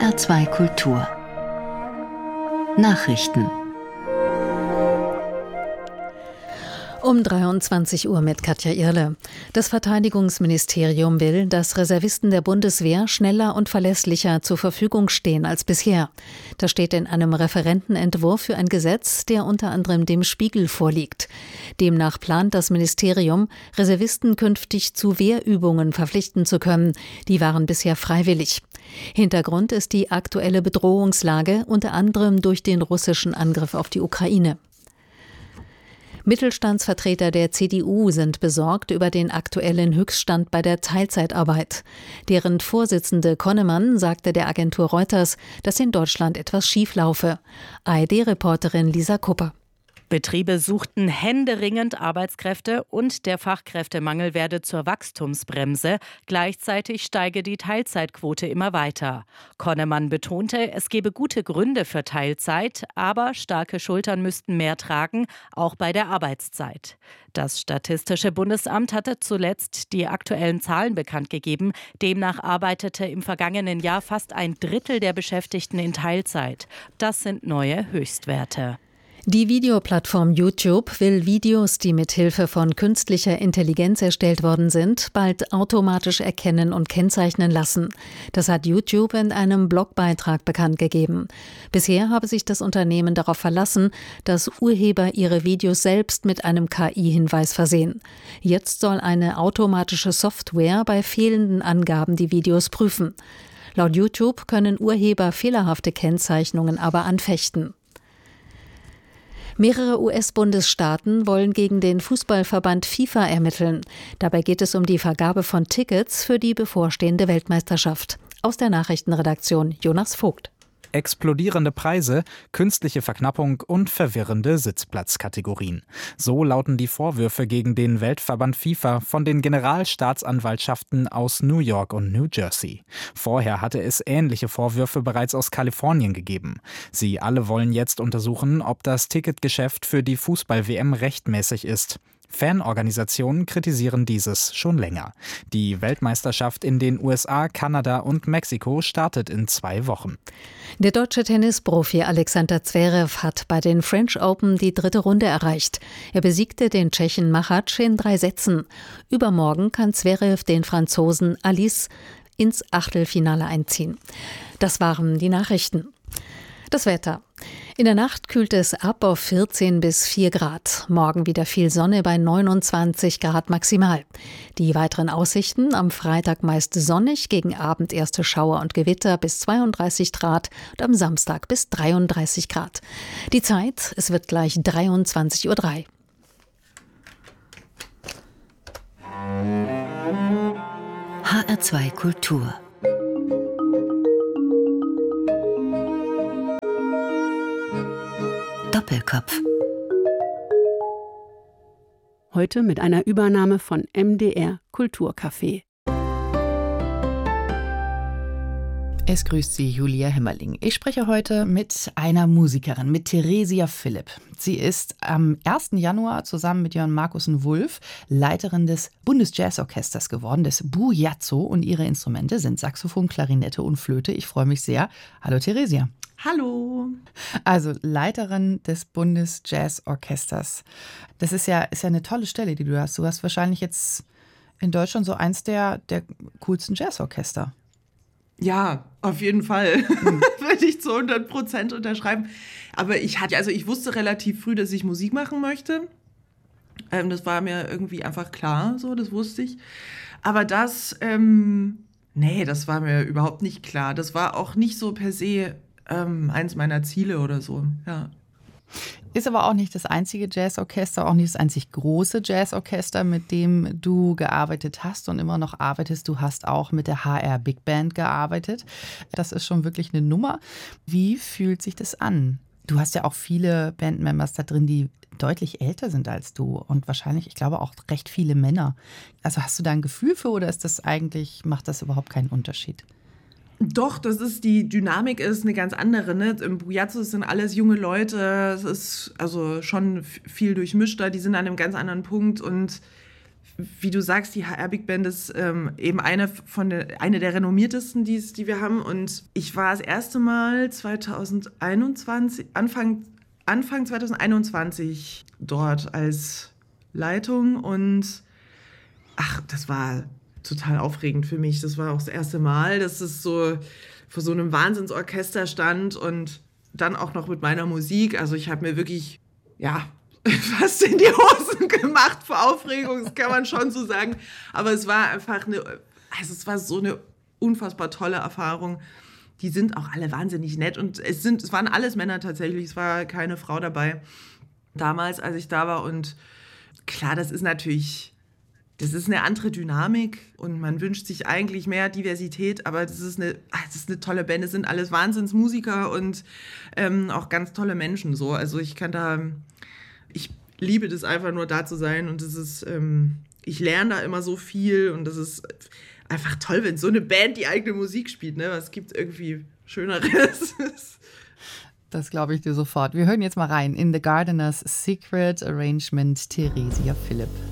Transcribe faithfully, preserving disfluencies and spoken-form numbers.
R zwei Kultur Nachrichten Um dreiundzwanzig Uhr mit Katja Irle. Das Verteidigungsministerium will, dass Reservisten der Bundeswehr schneller und verlässlicher zur Verfügung stehen als bisher. Das steht in einem Referentenentwurf für ein Gesetz, der unter anderem dem Spiegel vorliegt. Demnach plant das Ministerium, Reservisten künftig zu Wehrübungen verpflichten zu können. Die waren bisher freiwillig. Hintergrund ist die aktuelle Bedrohungslage, unter anderem durch den russischen Angriff auf die Ukraine. Mittelstandsvertreter der C D U sind besorgt über den aktuellen Höchststand bei der Teilzeitarbeit. Deren Vorsitzende Konnemann sagte der Agentur Reuters, dass in Deutschland etwas schieflaufe. A R D-Reporterin Lisa Kupper. Betriebe suchten händeringend Arbeitskräfte und der Fachkräftemangel werde zur Wachstumsbremse. Gleichzeitig steige die Teilzeitquote immer weiter. Konnemann betonte, es gebe gute Gründe für Teilzeit, aber starke Schultern müssten mehr tragen, auch bei der Arbeitszeit. Das Statistische Bundesamt hatte zuletzt die aktuellen Zahlen bekannt gegeben. Demnach arbeitete im vergangenen Jahr fast ein Drittel der Beschäftigten in Teilzeit. Das sind neue Höchstwerte. Die Videoplattform YouTube will Videos, die mit Hilfe von künstlicher Intelligenz erstellt worden sind, bald automatisch erkennen und kennzeichnen lassen. Das hat YouTube in einem Blogbeitrag bekannt gegeben. Bisher habe sich das Unternehmen darauf verlassen, dass Urheber ihre Videos selbst mit einem K I-Hinweis versehen. Jetzt soll eine automatische Software bei fehlenden Angaben die Videos prüfen. Laut YouTube können Urheber fehlerhafte Kennzeichnungen aber anfechten. Mehrere U S-Bundesstaaten wollen gegen den Fußballverband FIFA ermitteln. Dabei geht es um die Vergabe von Tickets für die bevorstehende Weltmeisterschaft. Aus der Nachrichtenredaktion Jonas Vogt. Explodierende Preise, künstliche Verknappung und verwirrende Sitzplatzkategorien. So lauten die Vorwürfe gegen den Weltverband FIFA von den Generalstaatsanwaltschaften aus New York und New Jersey. Vorher hatte es ähnliche Vorwürfe bereits aus Kalifornien gegeben. Sie alle wollen jetzt untersuchen, ob das Ticketgeschäft für die Fußball-W M rechtmäßig ist. Fanorganisationen kritisieren dieses schon länger. Die Weltmeisterschaft in den U S A, Kanada und Mexiko startet in zwei Wochen. Der deutsche Tennisprofi Alexander Zverev hat bei den French Open die dritte Runde erreicht. Er besiegte den Tschechen Machac in drei Sätzen. Übermorgen kann Zverev den Franzosen Alice ins Achtelfinale einziehen. Das waren die Nachrichten. Das Wetter. In der Nacht kühlt es ab auf vierzehn bis vier Grad. Morgen wieder viel Sonne bei neunundzwanzig Grad maximal. Die weiteren Aussichten: am Freitag meist sonnig, gegen Abend erste Schauer und Gewitter bis zweiunddreißig Grad und am Samstag bis dreiunddreißig Grad. Die Zeit: es wird gleich dreiundzwanzig Uhr drei. H R zwei Kultur Doppelkopf. Heute mit einer Übernahme von M D R Kulturcafé. Es grüßt Sie Julia Hemmerling. Ich spreche heute mit einer Musikerin, mit Theresia Philipp. Sie ist am ersten Januar zusammen mit Jörn Markussen-Wulff Leiterin des Bundesjazzorchesters geworden, des Bujazzo, und ihre Instrumente sind Saxophon, Klarinette und Flöte. Ich freue mich sehr. Hallo Theresia. Hallo. Also Leiterin des Bundesjazzorchesters. Das ist ja, ist ja eine tolle Stelle, die du hast. Du hast wahrscheinlich jetzt in Deutschland so eins der, der coolsten Jazzorchester. Ja, auf jeden Fall. Mhm. Würde ich zu hundert Prozent unterschreiben. Aber ich hatte, also ich wusste relativ früh, dass ich Musik machen möchte. Ähm, das war mir irgendwie einfach klar, so, das wusste ich. Aber das, ähm, nee, das war mir überhaupt nicht klar. Das war auch nicht so per se ähm, eins meiner Ziele oder so, ja. Ist aber auch nicht das einzige Jazzorchester, auch nicht das einzig große Jazzorchester, mit dem du gearbeitet hast und immer noch arbeitest. Du hast auch mit der H R Big Band gearbeitet. Das ist schon wirklich eine Nummer. Wie fühlt sich das an? Du hast ja auch viele Bandmembers da drin, die deutlich älter sind als du und wahrscheinlich, ich glaube, auch recht viele Männer. Also hast du da ein Gefühl für oder ist das eigentlich, macht das überhaupt keinen Unterschied? Doch, das ist, die Dynamik ist eine ganz andere, ne? Im Bujazzo sind alles junge Leute, es ist also schon viel durchmischter, die sind an einem ganz anderen Punkt und wie du sagst, die H R Big Band ist ähm, eben eine, von der, eine der renommiertesten, die, die wir haben. Und ich war das erste Mal zwanzig einundzwanzig, Anfang, Anfang zwanzig einundzwanzig dort als Leitung. Und ach, das war total aufregend für mich. Das war auch das erste Mal, dass es so vor so einem Wahnsinnsorchester stand und dann auch noch mit meiner Musik. Also ich habe mir wirklich, ja, fast in die Hosen gemacht vor Aufregung, das kann man schon so sagen. Aber es war einfach eine, also es war so eine unfassbar tolle Erfahrung. Die sind auch alle wahnsinnig nett und es sind, es waren alles Männer tatsächlich, es war keine Frau dabei. Damals, als ich da war, und klar, das ist natürlich, das ist eine andere Dynamik und man wünscht sich eigentlich mehr Diversität, aber das ist eine, das ist eine tolle Band, es sind alles Wahnsinnsmusiker und ähm, auch ganz tolle Menschen so. Also ich kann da, ich liebe das einfach nur, da zu sein, und das ist, ähm, ich lerne da immer so viel, und das ist einfach toll, wenn so eine Band die eigene Musik spielt, ne? Was gibt irgendwie Schöneres? Das glaube ich dir sofort. Wir hören jetzt mal rein in The Gardener's Secret Arrangement, Theresia Philipp.